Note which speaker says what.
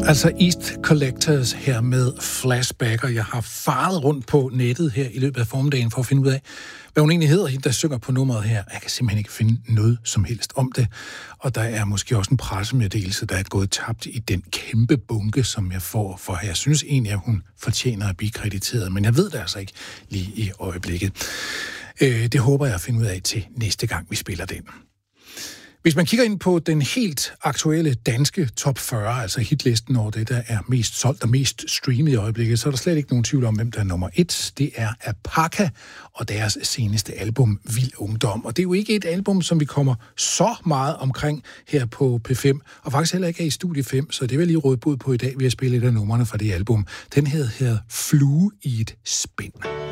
Speaker 1: Altså East Collectors her med Flashback, og jeg har faret rundt på nettet her i løbet af formiddagen for at finde ud af, hvad hun egentlig hedder, hende der synger på nummeret her. Jeg kan simpelthen ikke finde noget som helst om det, og der er måske også en pressemeddelelse, der er gået tabt i den kæmpe bunke, som jeg får, for jeg synes egentlig, at hun fortjener at blive krediteret, men jeg ved det altså ikke lige i øjeblikket. Det håber jeg at finde ud af til næste gang, vi spiller den. Hvis man kigger ind på den helt aktuelle danske top 40, altså hitlisten over det, der er mest solgt og mest streamet i øjeblikket, så er der slet ikke nogen tvivl om, hvem der er nummer 1. Det er Apaka og deres seneste album, Vild Ungdom. Og det er jo ikke et album, som vi kommer så meget omkring her på P5, og faktisk heller ikke er i Studie 5, så det vil jeg lige råde bud på i dag, ved at spille et af numrene fra det album. Den hedder Flue i et spind.